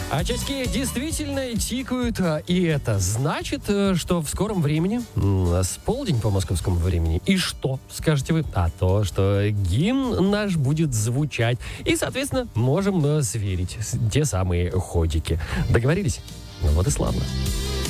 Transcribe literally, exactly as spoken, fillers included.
А часики действительно тикают, и это значит, что в скором времени, у нас полдень по московскому времени, и что, скажете вы? А то, что гимн наш будет звучать, и, соответственно, можем сверить те самые ходики. Договорились? Ну вот и славно.